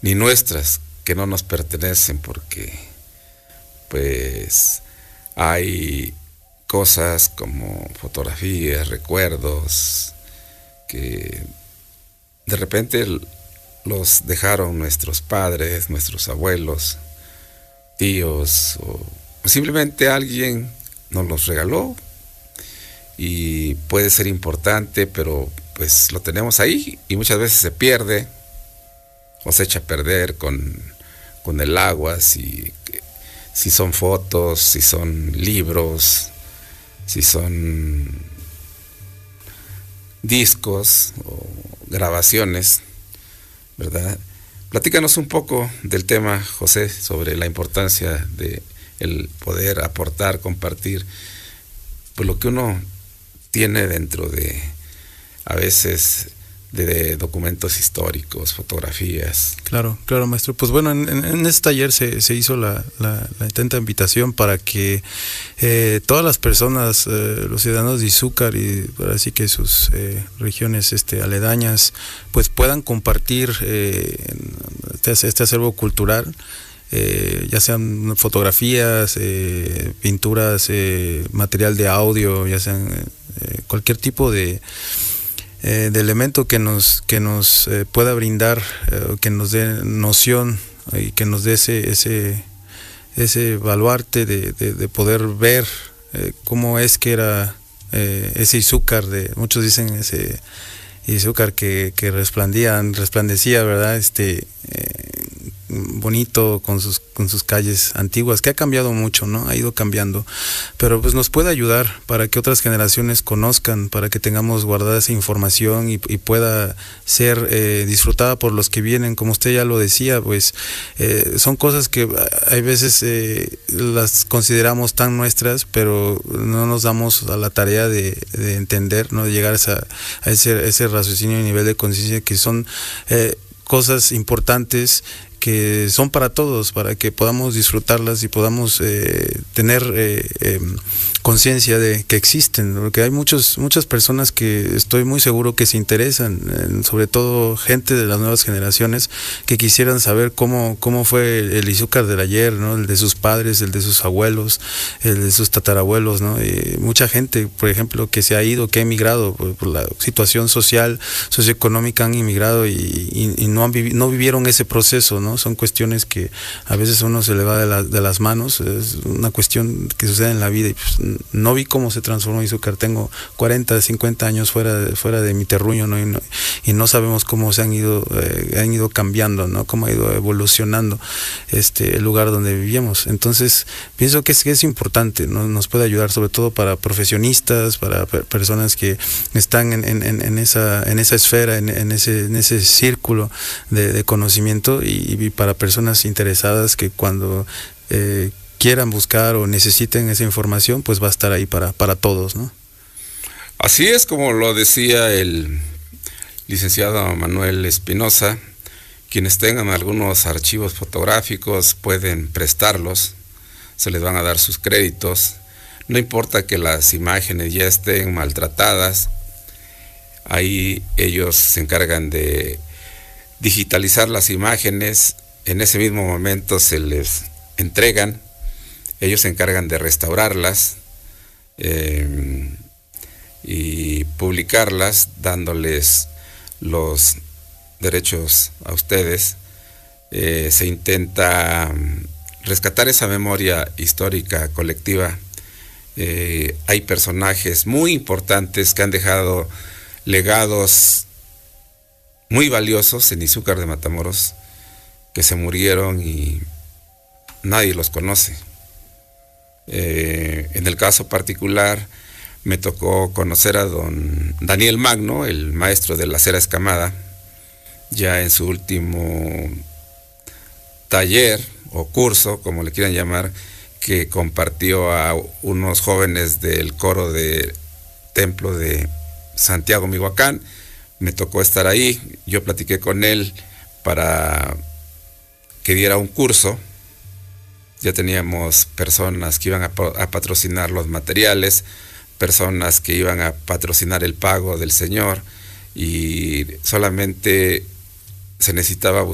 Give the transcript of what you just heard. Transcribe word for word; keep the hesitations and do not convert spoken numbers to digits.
ni nuestras, que no nos pertenecen, porque pues hay cosas como fotografías, recuerdos, que de repente los dejaron nuestros padres, nuestros abuelos, tíos, o simplemente alguien nos los regaló, y puede ser importante, pero pues lo tenemos ahí y muchas veces se pierde o se echa a perder con, con el agua, si, si son fotos, si son libros, si son discos o grabaciones, ¿verdad? Platícanos un poco del tema, José, sobre la importancia de el poder aportar, compartir, pues lo que uno tiene dentro de, a veces, de, de documentos históricos, fotografías. Claro, claro, maestro. Pues bueno, en, en, en este taller se, se hizo la, la, la atenta invitación para que eh, todas las personas, eh, los ciudadanos de Izúcar y así que sus eh, regiones este, aledañas, pues puedan compartir eh, este, este acervo cultural. Eh, ya sean fotografías, eh, pinturas, eh, material de audio, ya sean eh, cualquier tipo de, eh, de elemento que nos, que nos eh, pueda brindar, eh, que nos dé noción y que nos dé ese, ese, ese baluarte de, de, de poder ver eh, cómo es que era eh, ese Izúcar, de, muchos dicen ese Izúcar que, que resplandecía, resplandecía, ¿verdad? Este, eh, bonito, con sus con sus calles antiguas, que ha cambiado mucho, ¿no? Ha ido cambiando, pero pues nos puede ayudar para que otras generaciones conozcan, para que tengamos guardada esa información y, y pueda ser eh, disfrutada por los que vienen, como usted ya lo decía, pues eh, son cosas que hay veces eh, las consideramos tan nuestras, pero no nos damos a la tarea de, de entender, ¿no? De llegar a, esa, a ese, ese raciocinio y nivel de conciencia que son eh, cosas importantes, que son para todos, para que podamos disfrutarlas y podamos eh, tener eh, eh, conciencia de que existen, porque hay muchos, muchas personas que estoy muy seguro que se interesan, eh, sobre todo gente de las nuevas generaciones, que quisieran saber cómo, cómo fue el Izúcar del ayer, ¿no? El de sus padres, el de sus abuelos, el de sus tatarabuelos, ¿no? Y mucha gente, por ejemplo, que se ha ido, que ha emigrado por, por la situación social, socioeconómica, han emigrado y, y, y no, han vivi- no vivieron ese proceso, ¿no? Son cuestiones que a veces uno se le va de, la, de las manos, es una cuestión que sucede en la vida y pues, no vi cómo se transformó Izúcar. Tengo cuarenta, cincuenta años fuera de, fuera de mi terruño, ¿no? Y, no, y no sabemos cómo se han ido, eh, han ido cambiando, ¿no? Cómo ha ido evolucionando este, el lugar donde vivíamos. Entonces, pienso que es, que es importante, ¿no? Nos puede ayudar, sobre todo para profesionistas, para per personas que están en, en, en, esa, en esa esfera, en, en, ese, en ese círculo de, de conocimiento y, y para personas interesadas que cuando eh, quieran buscar o necesiten esa información, pues va a estar ahí para, para todos, ¿no? Así es, como lo decía el licenciado Manuel Espinosa, quienes tengan algunos archivos fotográficos pueden prestarlos, se les van a dar sus créditos, no importa que las imágenes ya estén maltratadas, ahí ellos se encargan de digitalizar las imágenes, en ese mismo momento se les entregan, ellos se encargan de restaurarlas eh, y publicarlas, dándoles los derechos a ustedes. Eh, se intenta rescatar esa memoria histórica colectiva. Eh, hay personajes muy importantes que han dejado legados muy valiosos en Izúcar de Matamoros, que se murieron y nadie los conoce. Eh, en el caso particular me tocó conocer a don Daniel Magno, el maestro de la cera escamada, ya en su último taller o curso, como le quieran llamar, que compartió a unos jóvenes del coro de Templo de Santiago, Mihuacán. Me tocó estar ahí, yo platiqué con él para que diera un curso. Ya teníamos personas que iban a, a patrocinar los materiales, personas que iban a patrocinar el pago del señor, y solamente se necesitaba